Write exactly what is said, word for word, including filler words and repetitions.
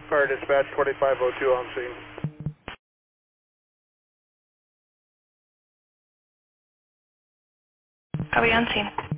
Fire dispatch twenty-five oh two on scene. Are we on scene?